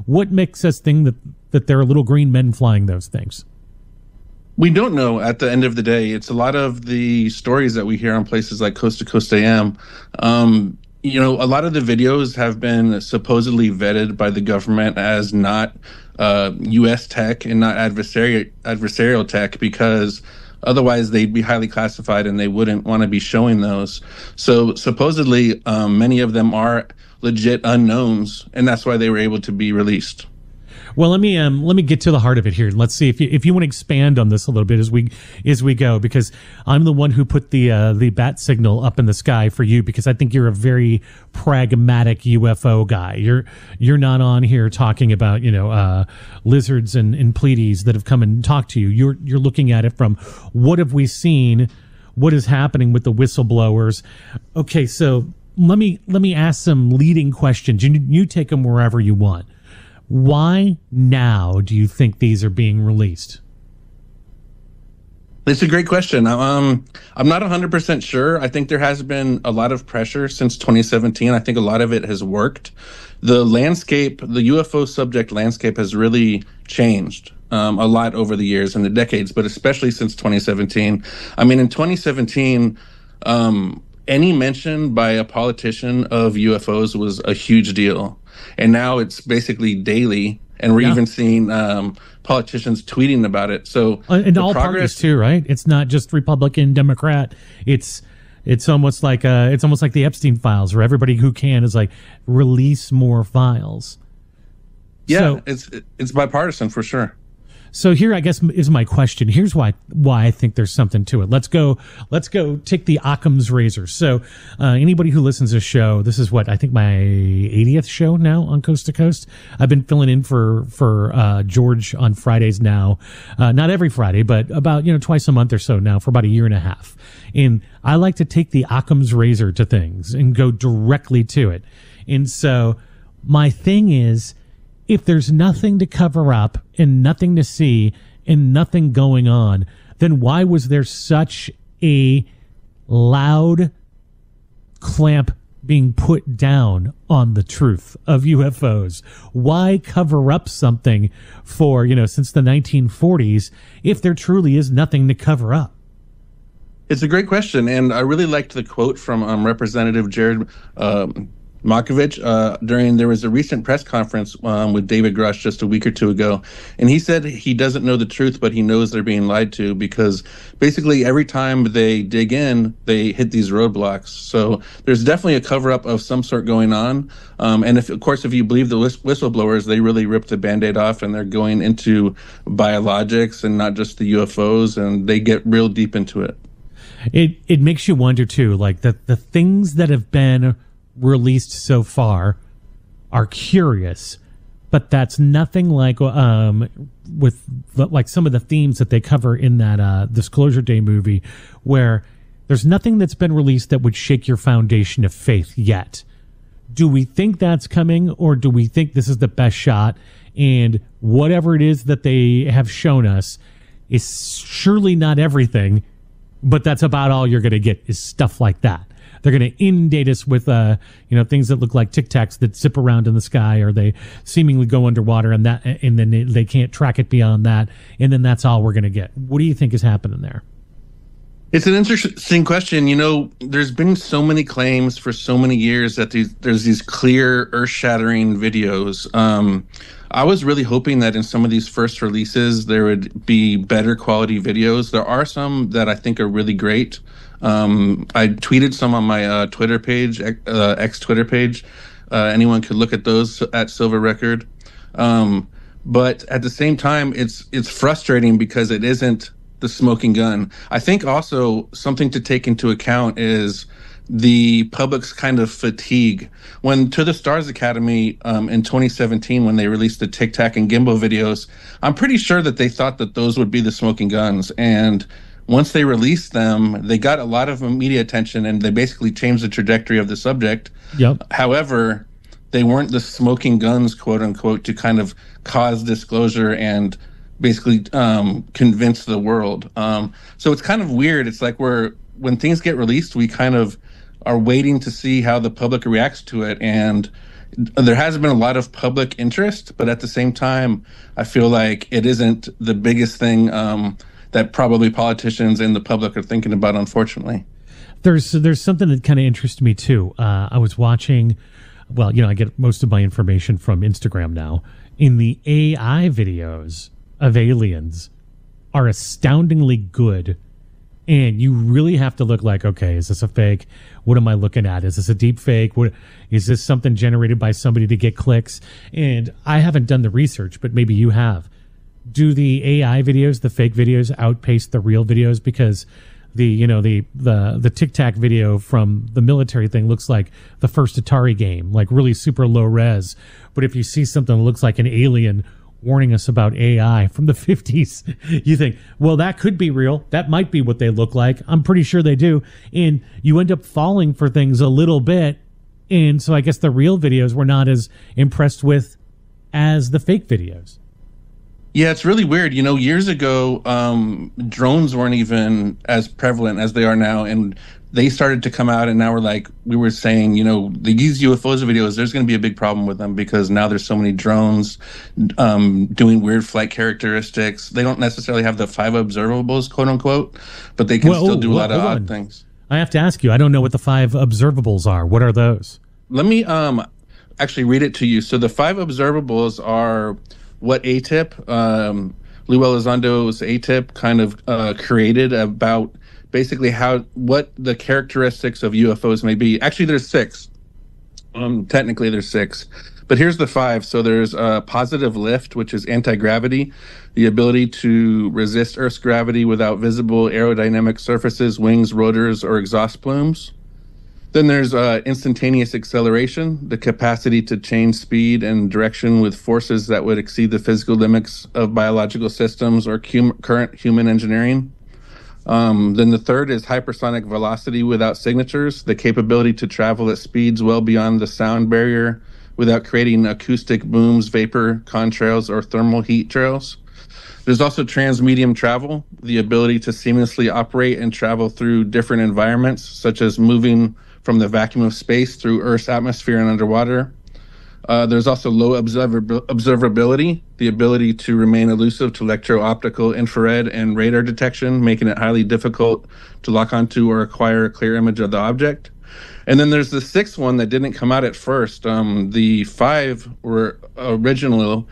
What makes us think that there are little green men flying those things? We don't know at the end of the day. It's a lot of the stories that we hear on places like Coast to Coast AM. You know, a lot of the videos have been supposedly vetted by the government as not U.S. tech and not adversarial tech, because otherwise they'd be highly classified and they wouldn't want to be showing those. So supposedly many of them are legit unknowns, and that's why they were able to be released. Well, let me get to the heart of it here. Let's see if you want to expand on this a little bit as we go, because I'm the one who put the bat signal up in the sky for you, because I think you're a very pragmatic UFO guy. You're not on here talking about lizards and Pleiades that have come and talked to you. You're looking at it from what have we seen, what is happening with the whistleblowers. Okay, so let me ask some leading questions. You take them wherever you want. Why now do you think these are being released? It's a great question. I'm not 100% sure. I think there has been a lot of pressure since 2017. I think a lot of it has worked. The landscape, the UFO subject landscape has really changed a lot over the years and the decades, but especially since 2017. I mean, in 2017, any mention by a politician of UFOs was a huge deal. And now it's basically daily, and we're even seeing politicians tweeting about it. So and all parties too, right? It's not just Republican, Democrat. It's almost like the Epstein files, where everybody who can is like, release more files. Yeah, so, it's bipartisan for sure. So here, I guess, is my question. Here's why I think there's something to it. Let's go take the Occam's razor. So anybody who listens to the show, this is what I think my 80th show now on Coast to Coast. I've been filling in for George on Fridays now, not every Friday, but about twice a month or so now for about a year and a half. And I like to take the Occam's razor to things and go directly to it. And so my thing is, if there's nothing to cover up and nothing to see and nothing going on, then why was there such a loud clamp being put down on the truth of UFOs? Why cover up something for, since the 1940s if there truly is nothing to cover up? It's a great question, and I really liked the quote from Representative Jared Markovich there was a recent press conference with David Grush just a week or two ago, and he said he doesn't know the truth, but he knows they're being lied to, because basically every time they dig in, they hit these roadblocks. So there's definitely a cover-up of some sort going on, and if you believe the whistleblowers, they really ripped the Band-Aid off, and they're going into biologics and not just the UFOs, and they get real deep into it. It makes you wonder too, like the things that have been released so far are curious, but that's nothing like with like some of the themes that they cover in that Disclosure Day movie, where there's nothing that's been released that would shake your foundation of faith yet. Do we think that's coming, or do we think this is the best shot, and whatever it is that they have shown us is surely not everything, but that's about all you're going to get is stuff like that? They're going to inundate us with, things that look like Tic Tacs that zip around in the sky, or they seemingly go underwater, and then they can't track it beyond that, and then that's all we're going to get. What do you think is happening there? It's an interesting question. There's been so many claims for so many years that there's these clear, earth-shattering videos. I was really hoping that in some of these first releases there would be better quality videos. There are some that I think are really great. I tweeted some on my Twitter page, ex-Twitter page. Anyone could look at those at Silver Record. But at the same time, it's frustrating because it isn't the smoking gun. I think also something to take into account is the public's kind of fatigue. When To the Stars Academy in 2017, when they released the Tic Tac and Gimbal videos, I'm pretty sure that they thought that those would be the smoking guns. And once they released them, they got a lot of media attention, and they basically changed the trajectory of the subject. Yep. However, they weren't the smoking guns, quote unquote, to kind of cause disclosure and basically convince the world. So it's kind of weird. It's like when things get released, we kind of are waiting to see how the public reacts to it. And there has been a lot of public interest, but at the same time, I feel like it isn't the biggest thing that probably politicians and the public are thinking about, unfortunately. There's something that kind of interests me too. I was watching, well, I get most of my information from Instagram now. In the AI videos of aliens are astoundingly good. And you really have to look like, okay, is this a fake? What am I looking at? Is this a deep fake? Is this something generated by somebody to get clicks? And I haven't done the research, but maybe you have. Do the AI videos, the fake videos, outpace the real videos? Because the Tic Tac video from the military thing looks like the first Atari game, like really super low res. But if you see something that looks like an alien warning us about AI from the 50s, you think, well, that could be real. That might be what they look like. I'm pretty sure they do. And you end up falling for things a little bit. And so I guess the real videos we're not as impressed with as the fake videos. Yeah, it's really weird. Years ago, drones weren't even as prevalent as they are now, and they started to come out, and now we were saying, these UFOs videos, there's going to be a big problem with them because now there's so many drones doing weird flight characteristics. They don't necessarily have the 5 observables, quote unquote, but they can still do a lot of odd things. I have to ask you, I don't know what the 5 observables are. What are those? Let me actually read it to you. So the 5 observables are what ATIP, Lou Elizondo's ATIP kind of created about basically what the characteristics of UFOs may be. Actually, there's 6. Technically, there's 6. But here's the 5. So there's positive lift, which is anti-gravity, the ability to resist Earth's gravity without visible aerodynamic surfaces, wings, rotors, or exhaust plumes. Then there's instantaneous acceleration, the capacity to change speed and direction with forces that would exceed the physical limits of biological systems or current human engineering. Then the third is hypersonic velocity without signatures, the capability to travel at speeds well beyond the sound barrier without creating acoustic booms, vapor contrails, or thermal heat trails. There's also transmedium travel, the ability to seamlessly operate and travel through different environments, such as moving from the vacuum of space through Earth's atmosphere and underwater. There's also low observability, the ability to remain elusive to electro-optical, infrared, and radar detection, making it highly difficult to lock onto or acquire a clear image of the object. And then there's the 6th one that didn't come out at first. The 5 were originally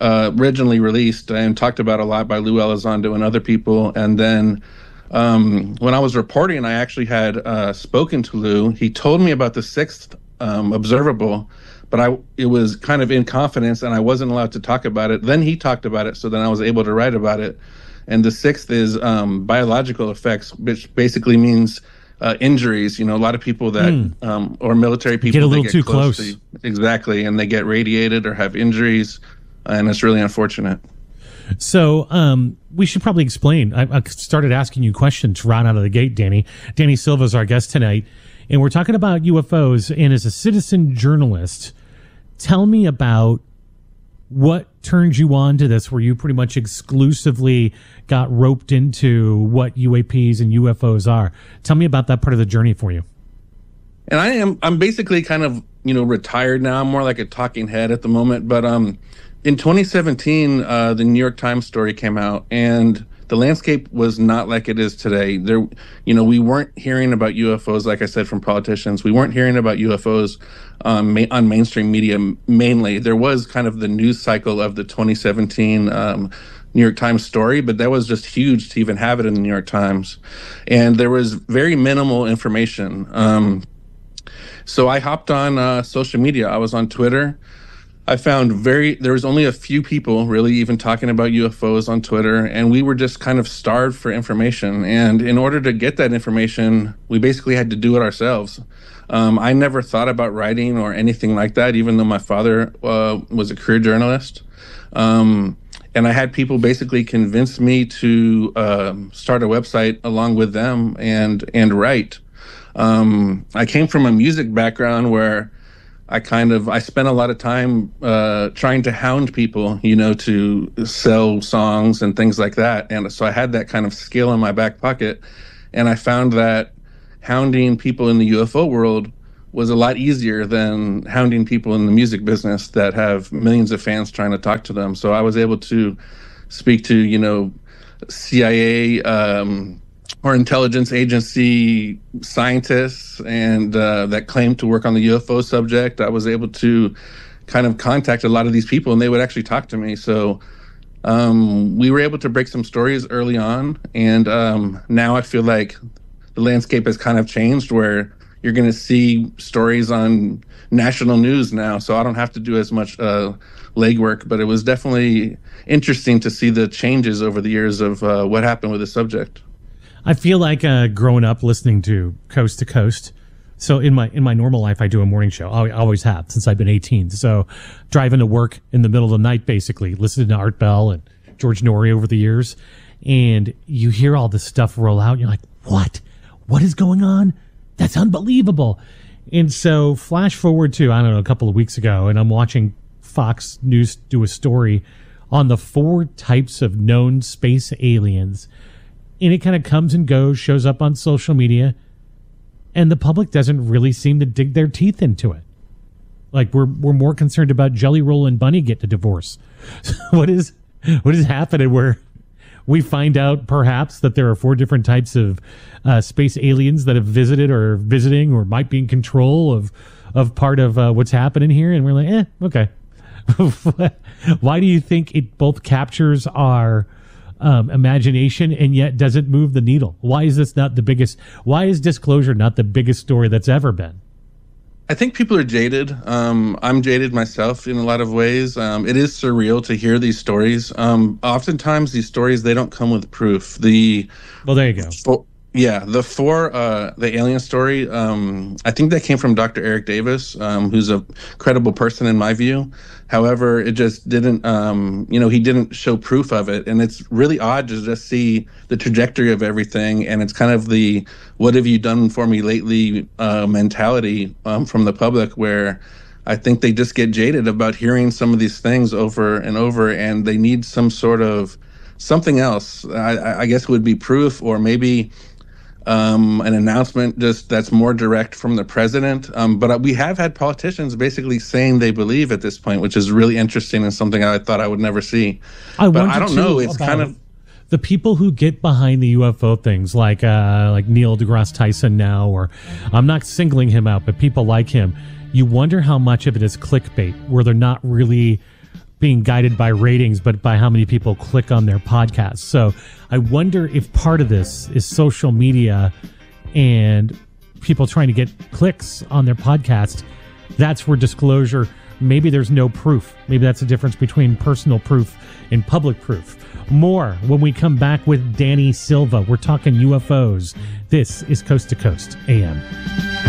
released and talked about a lot by Lou Elizondo and other people. And then when I was reporting, I actually had spoken to Lou. He told me about the 6th observable, but it was kind of in confidence and I wasn't allowed to talk about it. Then he talked about it, so then I was able to write about it. And the 6th is biological effects, which basically means injuries. A lot of people that or military people get a little too close. Exactly, and they get radiated or have injuries, and it's really unfortunate. So we should probably explain. I started asking you questions right out of the gate, Danny. Danny Silva is our guest tonight, and we're talking about UFOs. And as a citizen journalist, tell me about what turned you on to this, where you pretty much exclusively got roped into what UAPs and UFOs are. Tell me about that part of the journey for you. And I'm basically kind of, retired now. I'm more like a talking head at the moment. But in 2017, the New York Times story came out, and the landscape was not like it is today. We weren't hearing about UFOs, like I said, from politicians. We weren't hearing about UFOs on mainstream media mainly. There was kind of the news cycle of the 2017 New York Times story, but that was just huge to even have it in the New York Times. And there was very minimal information. So I hopped on social media. I was on Twitter. I found there was only a few people really even talking about UFOs on Twitter, and we were just kind of starved for information. And in order to get that information, we basically had to do it ourselves. I never thought about writing or anything like that, even though my father was a career journalist. And I had people basically convince me to start a website along with them and write. I came from a music background where I spent a lot of time trying to hound people, to sell songs and things like that. And so I had that kind of skill in my back pocket. And I found that hounding people in the UFO world was a lot easier than hounding people in the music business that have millions of fans trying to talk to them. So I was able to speak to, you know, CIA or intelligence agency scientists and that claim to work on the UFO subject. I was able to kind of contact a lot of these people, and they would actually talk to me. So we were able to break some stories early on, and now I feel like the landscape has kind of changed, where you're going to see stories on national news now, so I don't have to do as much legwork. But it was definitely interesting to see the changes over the years of what happened with the subject. I feel like growing up listening to Coast to Coast. So in my normal life, I do a morning show. I always have since I've been 18. So driving to work in the middle of the night, basically listening to Art Bell and George Norrie over the years, and you hear all this stuff roll out. And you're like, what is going on? That's unbelievable. And so flash forward to, I don't know, a couple of weeks ago, and I'm watching Fox News do a story on the 4 types of known space aliens. And it kind of comes and goes, shows up on social media, and the public doesn't really seem to dig their teeth into it. Like we're more concerned about Jelly Roll and Bunny getting a divorce. What is happening where we find out perhaps that there are 4 different types of space aliens that have visited or are visiting or might be in control of part of what's happening here, and we're like, okay. Why do you think it both captures our imagination and yet doesn't move the needle? Why is this not the biggest? Why is disclosure not the biggest story that's ever been? I think people are jaded. I'm jaded myself in a lot of ways. It is surreal to hear these stories. Oftentimes these stories, they don't come with proof. Well, there you go. The alien story, I think that came from Dr. Eric Davis, who's a credible person in my view. However, it just didn't, he didn't show proof of it. And it's really odd to just see the trajectory of everything. And it's kind of the what have you done for me lately mentality from the public, where I think they just get jaded about hearing some of these things over and over, and they need some sort of something else. I guess it would be proof, or maybe an announcement just that's more direct from the president. But we have had politicians basically saying they believe at this point, which is really interesting and something I thought I would never see. But I don't know. It's kind of the people who get behind the UFO things, like Neil deGrasse Tyson now, or I'm not singling him out, but people like him. You wonder how much of it is clickbait, where they're not really being guided by ratings, but by how many people click on their podcasts. So I wonder if part of this is social media and people trying to get clicks on their podcast. That's where disclosure, maybe there's no proof. Maybe that's the difference between personal proof and public proof. More when we come back with Danny Silva. We're talking UFOs. This is Coast to Coast AM.